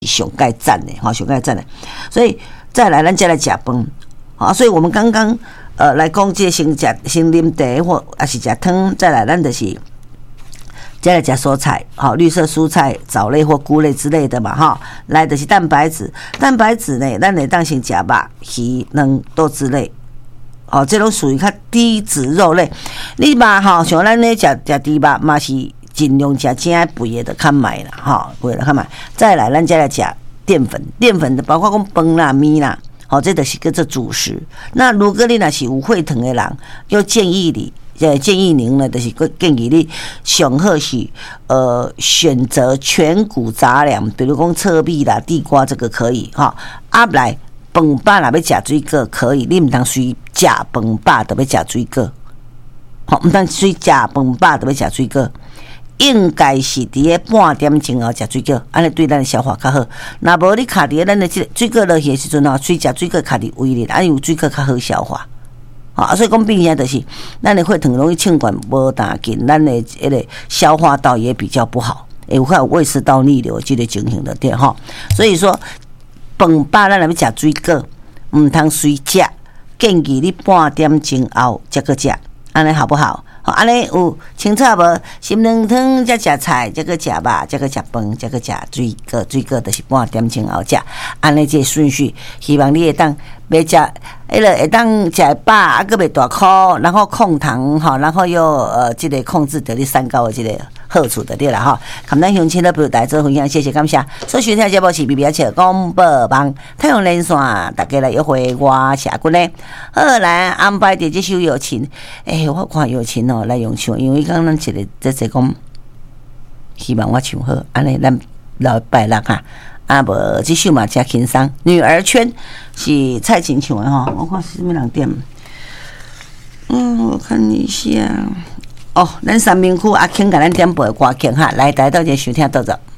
上盖赞的哈，上盖赞的。所以再来，咱再来食饭啊。所以我们刚刚来讲，这先啉茶或还是食汤，再来咱就是再来食蔬菜，好，绿色蔬菜、藻类或菇类之类的嘛哈。来就是蛋白质，蛋白质呢，咱会当先食肉、鱼、卵、豆之类。哦，这种属于较低脂肉类。你肉吼，像咱咧食猪肉嘛是尽量食正肥的，较买啦，吼，肥的较买。再来，咱再来食淀粉，淀粉的包括讲饭啦、面啦，好，这就是叫做主食。那如果你若是有血糖的人，又建议您呢，就是建议你上好是选择全谷杂粮，比如讲侧壁啦、地瓜，这个可以哈。来。饭饱若要食水果可以，你毋通随食饭饱就要食水果，好，毋通随食饭饱就要食水果，应该是伫咧半点钟后食水果，安尼对咱的消化较好。若无你卡伫咱的这水果落去的时阵吼，随食水果卡伫胃里，安有水果较好消化。啊，所以讲变相就是咱的血糖容易称管无大紧，咱的迄个消化道也比较不好，有胃食道逆流这个情形的对吼。所以说。饭饱咱若要食水果，毋通随食，建议你半点钟后才去食，安尼好不好？好，安尼有清楚无？心两汤才食菜，才去食肉，才去食饭，才去食水果，水果就是半点钟后食，安尼这顺序，希望你会当袂食，迄个会当食饱，啊，佫袂大哭，然后控糖吼，然后又这个控制着你三高的这个好处的对啦哈。感咱乡亲的朋友大家做分享，谢谢感谢。所以收听节目是 BB 车广播网太阳连线，大家来约会我下君呢。好，来安排的这首友情，我看友情哦来用唱，因为刚咱一个这讲，希望我唱好，安尼咱老拜六哈。啊，无这首嘛真轻松，《女儿圈》是蔡琴唱的哈。我看是什么人点？我看一下。咱三明区阿庆甲咱点播的歌曲哈，来到这收听到着。